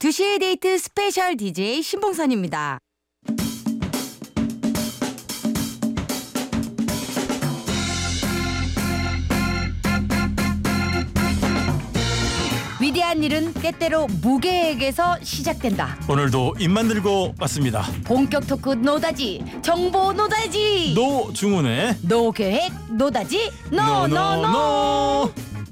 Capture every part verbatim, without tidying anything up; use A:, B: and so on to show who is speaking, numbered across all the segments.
A: 두 시의 데이트 스페셜 디제이 신봉선입니다. 위대한 일은 때때로 무계획에서 시작된다.
B: 오늘도 입만 들고 왔습니다.
A: 본격 토크 노다지, 정보 노다지.
B: 노중훈의
A: 노계획 노다지 노노노.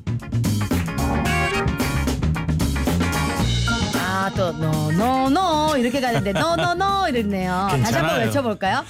A: 아, 또 노노노 이렇게 가는데 노노노 이랬네요. 다시 한번 외쳐볼까요?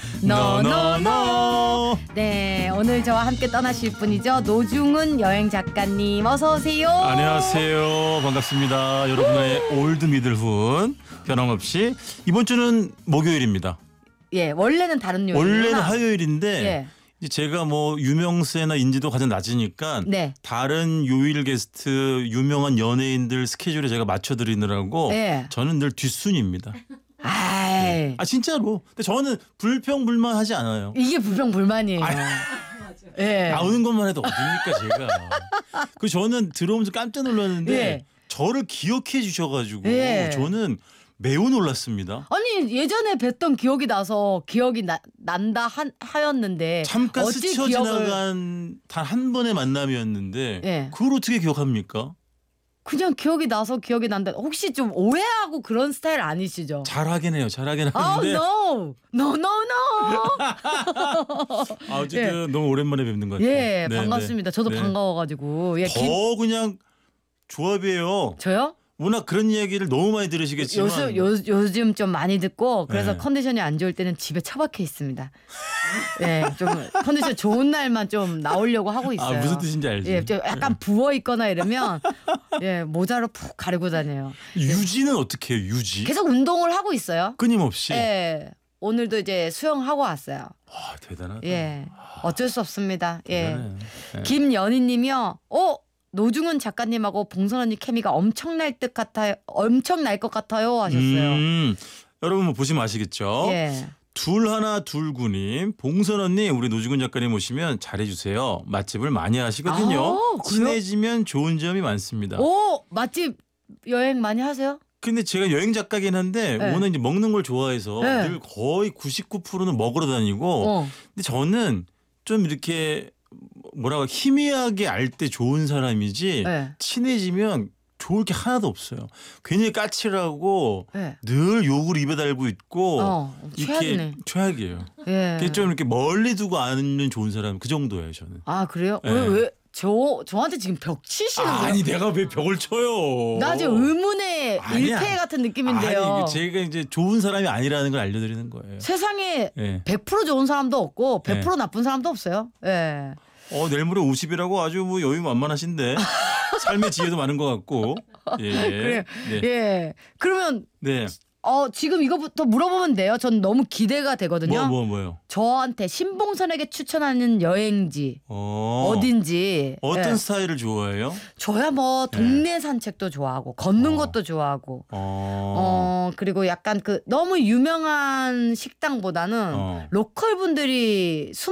A: 노노노. 네, 오늘 저와 함께 떠나실 분이죠. 노중훈 여행 작가님, 어서 오세요.
B: 안녕하세요. 반갑습니다. 여러분의 올드 미들훈 변함없이 이번 주는 목요일입니다.
A: 예, 원래는 다른 요일이구나.
B: 원래는 화요일인데
A: 예.
B: 이제 제가 뭐 유명세나 인지도 가장 낮으니까
A: 네.
B: 다른 요일 게스트 유명한 연예인들 스케줄에 제가 맞춰드리느라고
A: 예.
B: 저는 늘 뒷순위입니다.
A: 아이,
B: 아 진짜로. 근데 저는 불평불만하지 않아요.
A: 이게 불평불만이에요. 예.
B: 나오는 것만 해도 어딥니까 제가. 그 저는 들어오면서 깜짝 놀랐는데
A: 예.
B: 저를 기억해 주셔가지고
A: 예.
B: 저는 매우 놀랐습니다.
A: 아니, 예전에 뵀던 기억이 나서 기억이 나, 난다 한, 하였는데
B: 잠깐
A: 어찌
B: 스쳐
A: 기억을...
B: 지나간 단 한 번의 만남이었는데
A: 예.
B: 그걸 어떻게 기억합니까?
A: 그냥 기억이 나서 기억이 난다. 혹시 좀 오해하고 그런 스타일 아니시죠?
B: 잘하긴 해요. 잘하긴
A: 아,
B: 하는데
A: no, no, no, no.
B: 아, 어쨌든 너무 오랜만에 뵙는 것 같아요.
A: 예,
B: 네,
A: 반갑습니다.
B: 네.
A: 저도
B: 네.
A: 반가워가지고. 예,
B: 더
A: 긴...
B: 그냥 조합이에요.
A: 저요?
B: 워낙 그런 이야기를 너무 많이 들으시겠지만
A: 요즘 요, 요즘 좀 많이 듣고 그래서
B: 네.
A: 컨디션이 안 좋을 때는 집에 처박혀 있습니다. 예, 좀 컨디션 좋은 날만 좀 나오려고 하고 있어요.
B: 아, 무슨 뜻인지 알지?
A: 예, 좀 약간 부어 있거나 이러면 예, 모자로 푹 가리고 다녀요.
B: 유지는 어떻게 해요? 유지?
A: 계속 운동을 하고 있어요.
B: 끊임없이.
A: 예. 오늘도 이제 수영하고 왔어요.
B: 와, 대단하다.
A: 예. 어쩔 수 없습니다. 예.
B: 대단해. 예.
A: 김연희 님이요. 어? 노중훈 작가님하고 봉선 언니 케미가 엄청날 듯 같아요. 엄청날 것 같아요 하셨어요.
B: 음, 여러분 뭐 보시면 아시겠죠?
A: 예.
B: 둘 하나 둘구님, 봉선 언니 우리 노중훈 작가님 오시면 잘해주세요. 맛집을 많이 하시거든요.
A: 아, 그래요?
B: 친해지면 좋은 점이 많습니다.
A: 오, 맛집 여행 많이 하세요?
B: 근데 제가 여행 작가긴 한데
A: 네.
B: 워낙 이제 먹는 걸 좋아해서
A: 네.
B: 늘 거의 구십구 퍼센트는 먹으러 다니고
A: 어.
B: 근데 저는 좀 이렇게 뭐라고 희미하게 알 때 좋은 사람이지
A: 네.
B: 친해지면 좋을 게 하나도 없어요. 괜히 까칠하고
A: 네.
B: 늘 욕을 입에 달고 있고
A: 어, 최악이네.
B: 이렇게 최악이에요.
A: 예.
B: 그게 좀 이렇게 멀리 두고 아는 좋은 사람 그 정도예요 저는.
A: 아, 그래요?
B: 네.
A: 왜, 왜? 저, 저한테 지금 벽 치시는 거예요?
B: 아니 내가 왜 벽을 쳐요?
A: 나 지금 의문의
B: 아니야.
A: 일패 같은 느낌인데요.
B: 아니 제가 이제 좋은 사람이 아니라는 걸 알려드리는 거예요.
A: 세상에
B: 예.
A: 백 퍼센트 좋은 사람도 없고 백 퍼센트
B: 네.
A: 나쁜 사람도 없어요. 예.
B: 어 내일 모레 오십이라고 아주 뭐 여유 만만하신데 삶의 지혜도 많은 것 같고. 예.
A: 그래요.
B: 네.
A: 예. 그러면
B: 네.
A: 어, 지금 이거부터 물어보면 돼요. 전 너무 기대가 되거든요.
B: 뭐 뭐 뭐, 요
A: 저한테 신봉선에게 추천하는 여행지
B: 어.
A: 어딘지.
B: 어떤
A: 예.
B: 스타일을 좋아해요?
A: 저야 뭐 동네 산책도 좋아하고 걷는
B: 어.
A: 것도 좋아하고
B: 어.
A: 어 그리고 약간 그 너무 유명한 식당보다는
B: 어.
A: 로컬 분들이